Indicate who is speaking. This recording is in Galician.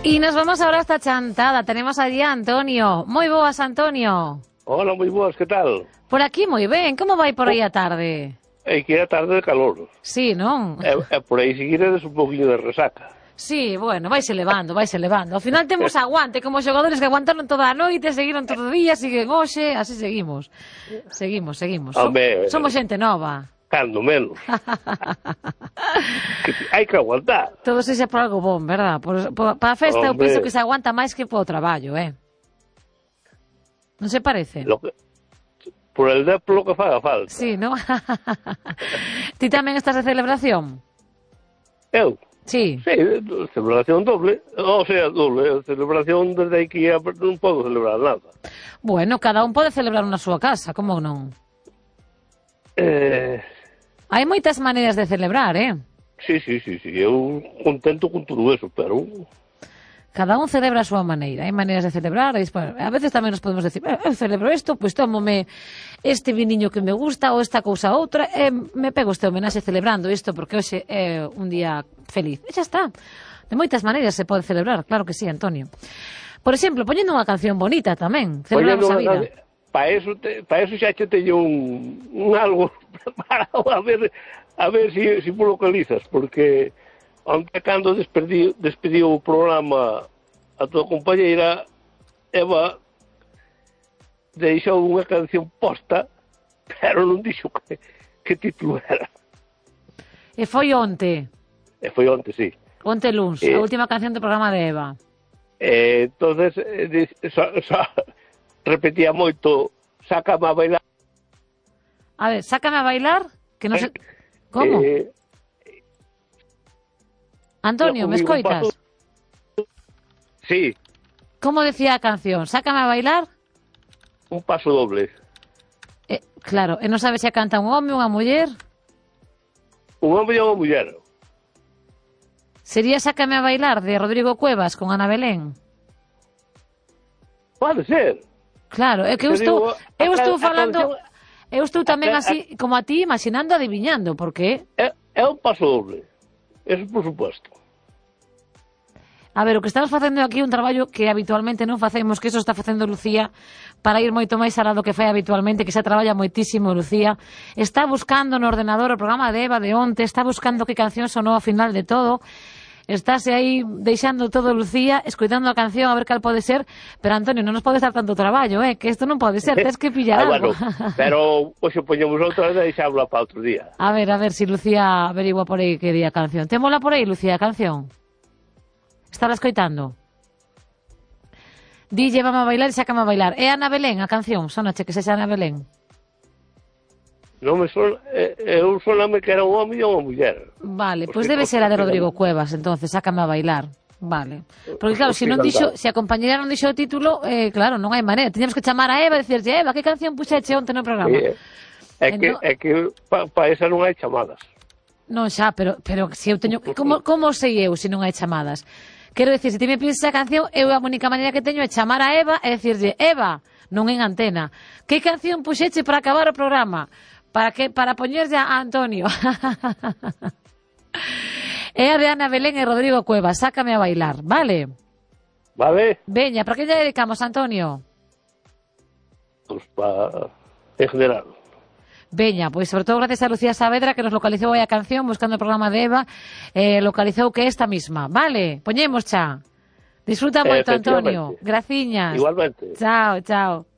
Speaker 1: Y nos vamos ahora hasta Chantada. Tenemos allí a Antonio. Moi boas, Antonio.
Speaker 2: Hola, moi boas, que tal?
Speaker 1: Por aquí moi ben. Como vai por aí a tarde?
Speaker 2: É que é a tarde de calor.
Speaker 1: Sí, non?
Speaker 2: E por aí seguiredes un poquinho de resaca.
Speaker 1: Sí, bueno, vaise levando, vaise levando. Ao final temos aguante, como xogadores que aguantaron toda a noite, seguiron todo o día, siguen hoxe, así seguimos. Seguimos. Somos xente nova.
Speaker 2: Cando menos. Hai que aguantar.
Speaker 1: Todo se xa por algo bom, verdad? Para a festa eu penso que se aguanta máis que por o traballo, Non se parece?
Speaker 2: Por el deplo que faga falta.
Speaker 1: Sí, non? Ti tamén estás de celebración?
Speaker 2: Eu?
Speaker 1: Sí.
Speaker 2: Sí, celebración doble. O sea, doble. Celebración desde aquí non podo celebrar nada.
Speaker 1: Bueno, cada un pode celebrar na súa casa, como non? Hai moitas maneiras de celebrar,
Speaker 2: Sí. Eu contento con todo eso, pero...
Speaker 1: Cada un celebra a súa maneira. Hai maneiras de celebrar. A veces tamén nos podemos decir, eu celebro isto, pois tómome este viniño que me gusta ou esta cousa outra, me pego este homenaxe celebrando isto porque hoxe é un día feliz. E xa está. De moitas maneiras se pode celebrar, claro que sí, Antonio. Por exemplo, poñendo unha canción bonita tamén. Celebramos a vida.
Speaker 2: Para eso xa che teño un algo preparado a ver si me localizas, porque onde cando despediu o programa a tua compañeira Eva deixou unha canción posta, pero non dixo que título era.
Speaker 1: E foi onte?
Speaker 2: Sí.
Speaker 1: Onte luns, a última canción do programa de Eva.
Speaker 2: Entonces repetía moito, sácame a bailar.
Speaker 1: A ver, sácame a bailar, que non sei... Como? Antonio, me escoitas?
Speaker 2: Sí.
Speaker 1: Como decía a canción? Sácame a bailar?
Speaker 2: Un paso doble.
Speaker 1: Claro, e non sabes se a canta un home ou unha muller?
Speaker 2: Un home ou unha muller.
Speaker 1: Sería Sácame a bailar, de Rodrigo Cuevas, con Ana Belén?
Speaker 2: Pode ser.
Speaker 1: Claro, é que eu estou falando... Eu estou tamén así, como a ti, imaginando, adivinhando, porque...
Speaker 2: É un paso doble. Eso por supuesto.
Speaker 1: A ver, o que estamos facendo aquí é un traballo que habitualmente non facemos, que eso está facendo Lucía, para ir moito máis alá do que fai habitualmente, que xa traballa moitísimo Lucía. Está buscando no ordenador o programa de Eva de onte, está buscando que canción sonou ao final de todo. Estáse aí deixando todo Lucía, escoitando a canción a ver cal pode ser, pero Antonio, non nos podes dar tanto traballo, que isto non pode ser, tens que pillar algo.
Speaker 2: Bueno, pero hoxe poñemos outra vez e deixámosla para outro día.
Speaker 1: A ver si Lucía averigua por aí que día a canción. Témola por aí, Lucía, a canción? Estás escoitando? Di, llévame a bailar e sácame a bailar. É Ana Belén a canción? Sonache que sexa Ana Belén?
Speaker 2: Non me son, eu soname que era un home e unha muller.
Speaker 1: Vale, pois debe ser a de Rodrigo Cuevas, entonces, sácame a bailar. Vale. Porque claro, se a compañera non dixo o título, claro, non hai maneira. Teníamos que chamar a Eva e dicirlle, Eva, que canción puxeche onte no programa?
Speaker 2: É que para esa non hai chamadas.
Speaker 1: Non xa, pero se eu teño... Como sei eu se non hai chamadas? Quero dicir, se ti me pides esa canción, eu a única maneira que teño é chamar a Eva e dicirlle, Eva, non en antena, que canción puxeche para acabar o programa? Para poñerlle a Antonio. É a de Ana Belén e Rodrigo Cuevas, sácame a bailar, vale?
Speaker 2: Vale.
Speaker 1: Veña, para que lle dedicamos, Antonio?
Speaker 2: Pues para... en general.
Speaker 1: Veña, pois sobre todo gracias a Lucía Saavedra que nos localizou aí a canción buscando o programa de Eva, localizou que esta misma, vale? Poñemos xa. Disfruta moito, Antonio. Graciñas.
Speaker 2: Igualmente.
Speaker 1: Chao.